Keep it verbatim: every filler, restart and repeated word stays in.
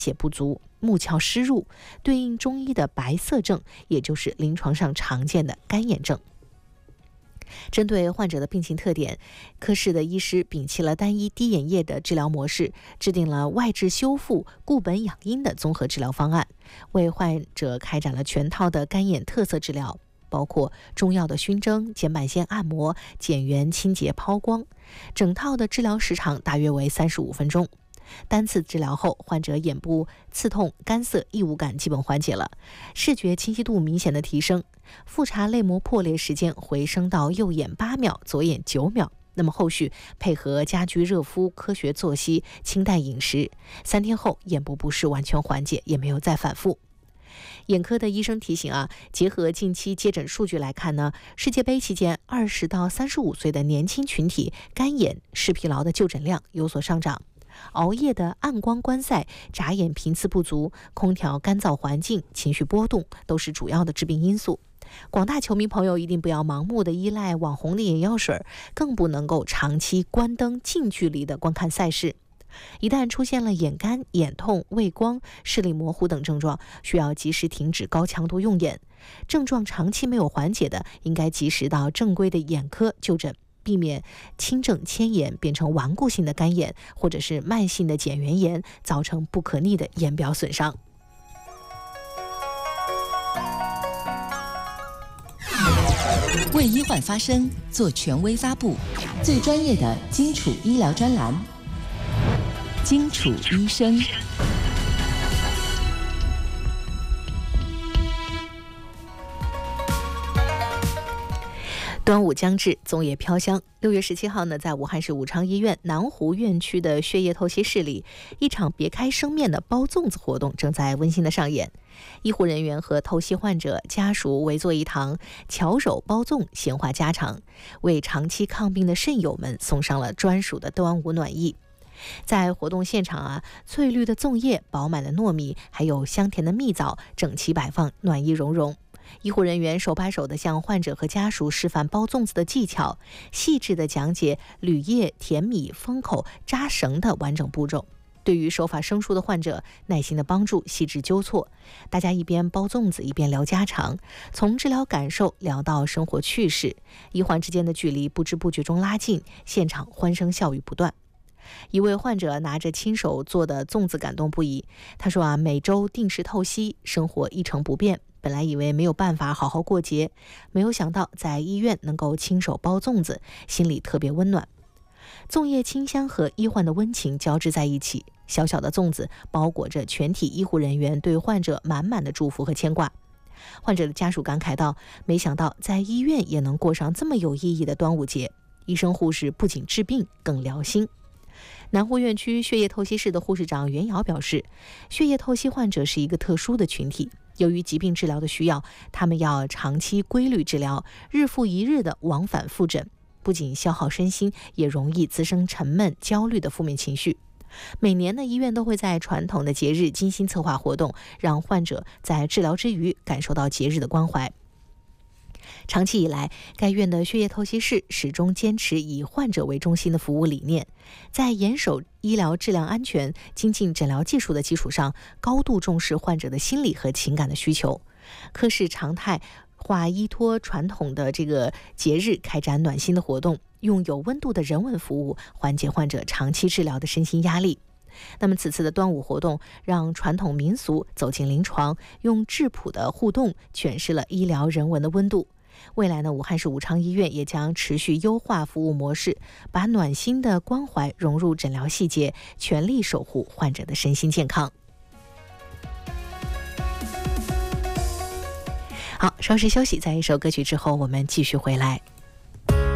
血不足、木鞘湿入，对应中医的白色症，也就是临床上常见的干眼症。针对患者的病情特点，科室的医师摒弃了单一滴眼液的治疗模式，制定了外治修复、固本养阴的综合治疗方案，为患者开展了全套的干眼特色治疗，包括中药的熏蒸、睑板腺按摩、睑缘清洁抛光，整套的治疗时长大约为三十五分钟。单次治疗后，患者眼部刺痛、干涩、异物感基本缓解了，视觉清晰度明显的提升，复查泪膜破裂时间回升到右眼八秒，左眼九秒。那么后续配合家居热敷、科学作息、清淡饮食，三天后眼部不适完全缓解，也没有再反复。眼科的医生提醒啊，结合近期接诊数据来看呢，世界杯期间二十到三十五岁的年轻群体干眼、视疲劳的就诊量有所上涨。熬夜的暗光观赛、眨眼频次不足、空调干燥环境、情绪波动都是主要的致病因素。广大球迷朋友一定不要盲目的依赖网红的眼药水，更不能够长期关灯近距离的观看赛事。一旦出现了眼干、眼痛、畏光、视力模糊等症状，需要及时停止高强度用眼。症状长期没有缓解的，应该及时到正规的眼科就诊，避免轻症迁延变成顽固性的干眼，或者是慢性的睑缘炎，造成不可逆的眼表损伤。 为医患发声，做权威发布，最专业的基础医疗专栏，基础医生。 端午将至，粽叶飘香。六月十七号呢，在武汉市武昌医院南湖院区的血液透析室里，一场别开生面的包粽子活动正在温馨的上演。医护人员和透析患者家属围坐一堂，巧手包粽，闲话家常，为长期抗病的肾友们送上了专属的端午暖意。在活动现场啊，翠绿的粽叶、饱满的糯米，还有香甜的蜜枣，整齐摆放，暖意融融。医护人员手把手地向患者和家属示范包粽子的技巧，细致地讲解铝液、甜米、封口、扎绳的完整步骤。对于手法生疏的患者，耐心的帮助，细致纠错。大家一边包粽子，一边聊家常，从治疗感受聊到生活趣事，医患之间的距离不知不觉中拉近，现场欢声笑语不断。一位患者拿着亲手做的粽子感动不已，他说啊，每周定时透析，生活一成不变。本来以为没有办法好好过节，没有想到在医院能够亲手包粽子，心里特别温暖。粽叶清香和医患的温情交织在一起，小小的粽子包裹着全体医护人员对患者满满的祝福和牵挂。患者的家属感慨道，没想到在医院也能过上这么有意义的端午节，医生护士不仅治病，更疗心。南湖院区血液透析室的护士长袁瑶表示，血液透析患者是一个特殊的群体，由于疾病治疗的需要，他们要长期规律治疗，日复一日的往返复诊，不仅消耗身心，也容易滋生沉闷、焦虑的负面情绪。每年呢，医院都会在传统的节日精心策划活动，让患者在治疗之余感受到节日的关怀。长期以来，该院的血液透析室始终坚持以患者为中心的服务理念，在严守医疗质量安全、精进诊疗技术的基础上，高度重视患者的心理和情感的需求。科室常态化依托传统的这个节日，开展暖心的活动，用有温度的人文服务缓解患者长期治疗的身心压力。那么此次的端午活动让传统民俗走进临床，用质朴的互动诠释了医疗人文的温度。未来呢，武汉市武昌医院也将持续优化服务模式，把暖心的关怀融入诊疗细节，全力守护患者的身心健康。好，稍事休息，在一首歌曲之后，我们继续回来。